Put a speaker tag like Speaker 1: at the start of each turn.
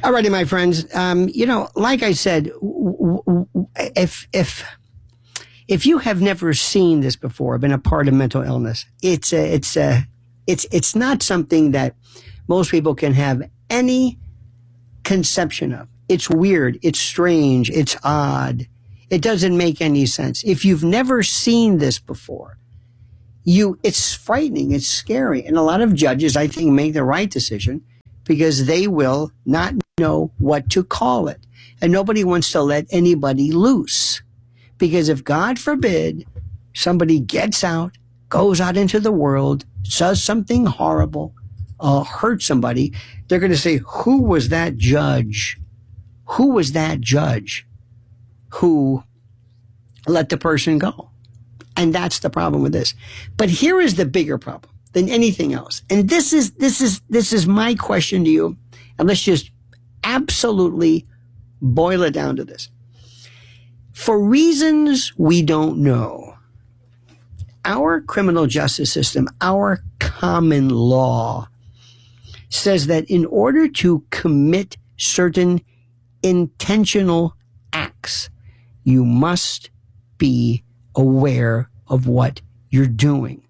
Speaker 1: righty, my friends. Like I said, if you have never seen this before, been a part of mental illness, it's not something that most people can have any conception of. It's weird. It's strange. It's odd. It doesn't make any sense. If you've never seen this before, it's frightening. It's scary. And a lot of judges, I think, make the right decision because they will not know what to call it. And nobody wants to let anybody loose. Because if, God forbid, somebody gets out, goes out into the world, does something horrible, hurt somebody, they're going to say, who was that judge? Who was that judge who let the person go? And that's the problem with this. But here is the bigger problem than anything else. And this is my question to you. And let's just absolutely boil it down to this. For reasons we don't know, our criminal justice system, our common law, says that in order to commit certain intentional acts, you must be aware of what you're doing.